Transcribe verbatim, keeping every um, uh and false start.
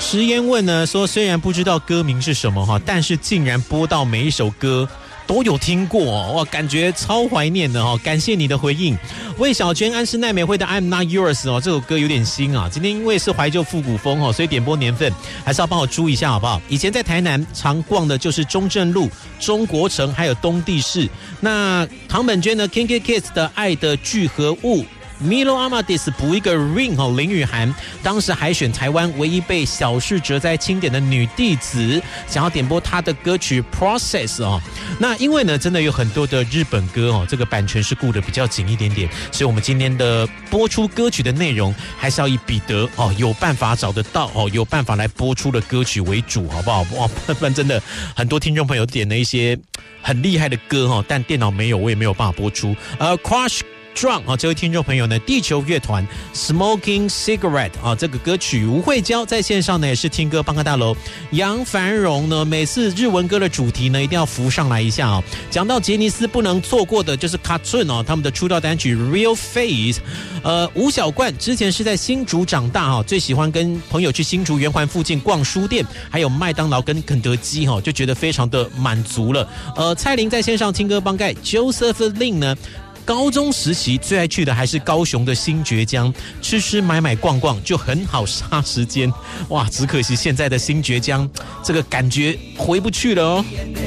实验问呢说，虽然不知道歌名是什么哈，但是竟然播到每一首歌都有听过哦，哇，感觉超怀念的哦。感谢你的回应。魏小娟、安室奈美惠的 I'm Not Yours 哦，这首歌有点新啊。今天因为是怀旧复古风哦，所以点播年份还是要帮我注意一下好不好？以前在台南常逛的就是中正路、中国城还有东地市。那唐本娟呢 Kinky Kids 的爱的聚合物。Milo Amadis 补一个 Ring 哦，林雨涵当时海选台湾唯一被小室哲哉钦点的女弟子，想要点播她的歌曲 Process 哦。那因为呢，真的有很多的日本歌哦，这个版权是顾得比较紧一点点，所以我们今天的播出歌曲的内容还是要以彼得哦有办法找得到哦，有办法来播出的歌曲为主，好不好？哇，不然真的很多听众朋友点了一些很厉害的歌哦，但电脑没有，我也没有办法播出。呃 ，Crush。Drunk 啊，这位听众朋友呢，地球乐团 Smoking Cigarette 啊，这个歌曲吴慧娇在线上呢也是听歌帮个大楼。杨凡荣呢，每次日文歌的主题呢一定要浮上来一下啊。讲到杰尼斯不能错过的就是 Katsun 哦，他们的出道单曲 Real Face。呃，吴小冠之前是在新竹长大哈，最喜欢跟朋友去新竹圆环附近逛书店，还有麦当劳跟肯德基哈，就觉得非常的满足了。呃，蔡琳在线上听歌帮盖 Joseph Lin 呢。高中时期最爱去的还是高雄的新崛江，吃吃买买逛逛就很好杀时间。哇，只可惜现在的新崛江这个感觉回不去了哦。